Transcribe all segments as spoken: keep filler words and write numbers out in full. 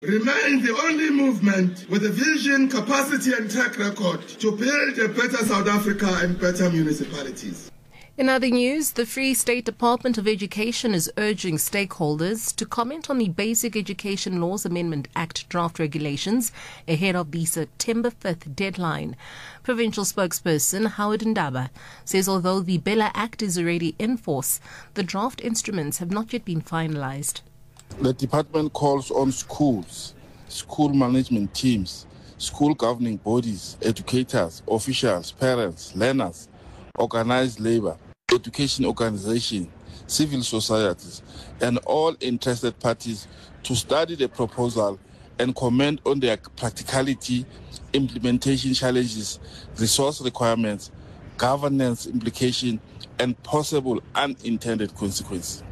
remains the only movement with a vision, capacity and track record to build a better South Africa and better municipalities. In other news, the Free State Department of Education is urging stakeholders to comment on the Basic Education Laws Amendment Act draft regulations ahead of the September fifth deadline. Provincial spokesperson Howard Ndaba says although the Bella Act is already in force, the draft instruments have not yet been finalized. The department calls on schools, school management teams, school governing bodies, educators, officials, parents, learners, organized labor, education organizations, civil societies, and all interested parties to study the proposal and comment on their practicality, implementation challenges, resource requirements, governance implication, and possible unintended consequences.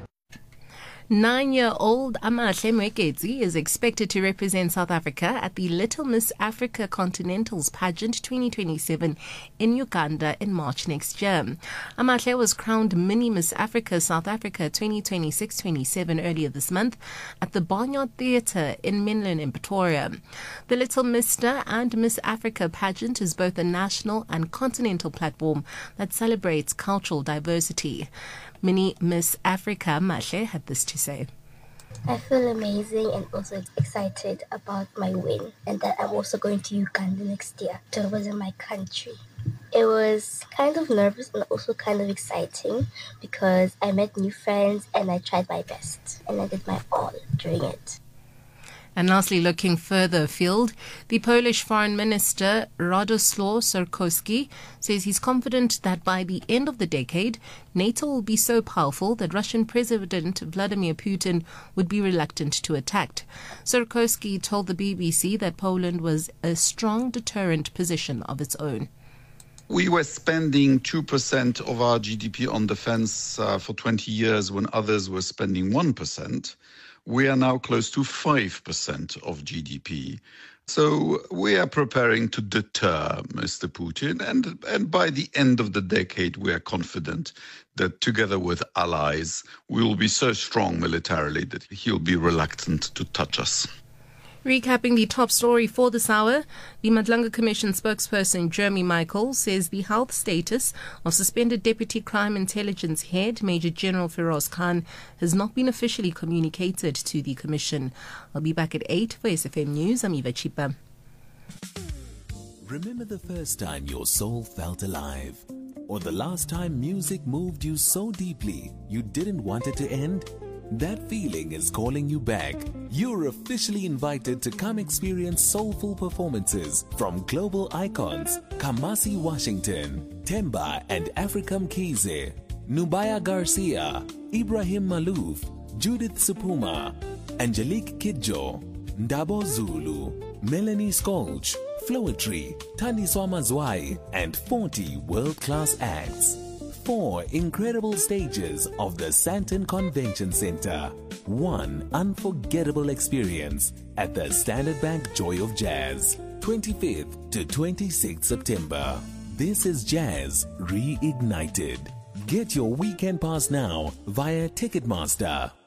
Nine-year-old Amahle Mwekezi is expected to represent South Africa at the Little Miss Africa Continentals Pageant twenty twenty-seven in Uganda in March next year. Amahle was crowned Mini Miss Africa South Africa twenty twenty-six twenty-seven earlier this month at the Barnyard Theatre in Menlyn in Pretoria. The Little Mister and Miss Africa pageant is both a national and continental platform that celebrates cultural diversity. Mini Miss Africa Mahle had this to say. I feel amazing and also excited about my win, and that I'm also going to Uganda next year to represent my country. It was kind of nervous and also kind of exciting because I met new friends and I tried my best and I did my all during it. And lastly, looking further afield, the Polish Foreign Minister Radoslaw Sikorski says he's confident that by the end of the decade, NATO will be so powerful that Russian President Vladimir Putin would be reluctant to attack. Sikorski told the B B C that Poland was a strong deterrent position of its own. We were spending two percent of our G D P on defense uh, for twenty years when others were spending one percent. We are now close to five percent of G D P. So we are preparing to deter Mister Putin. And, and by the end of the decade, we are confident that together with allies, we will be so strong militarily that he'll be reluctant to touch us. Recapping the top story for this hour, the Madlanga Commission spokesperson Jeremy Michael says the health status of suspended Deputy Crime Intelligence Head Major General Feroz Khan has not been officially communicated to the Commission. I'll be back at eight for S F M News. I'm Eva Chipa. Remember the first time your soul felt alive? Or the last time music moved you so deeply you didn't want it to end? That feeling is calling you back. You're officially invited to come experience soulful performances from global icons Kamasi Washington, Temba and Africa Mkhize, Nubaya Garcia, Ibrahim Malouf, Judith Supuma, Angelique Kidjo, Ndabo Zulu, Melanie Skolch, Floetry, Thandiswa Mazwai, and forty world-class acts. Four incredible stages of the Sandton Convention Center. One unforgettable experience at the Standard Bank Joy of Jazz. twenty-fifth to twenty-sixth September. This is Jazz Reignited. Get your weekend pass now via Ticketmaster.